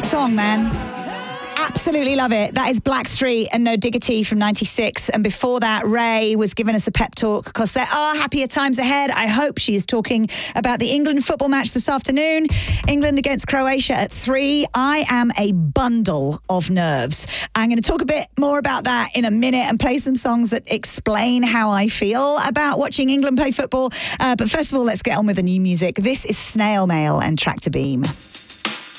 song, man. Absolutely love it. That is Blackstreet and No Diggity from 96. And before that, Ray was giving us a pep talk because there are happier times ahead. I hope she is talking about the England football match this afternoon. England against Croatia at 3. I am a bundle of nerves. I'm going to talk a bit more about that in a minute and play some songs that explain how I feel about watching England play football. But first of all, let's get on with the new music. This is Snail Mail and Tractor Beam.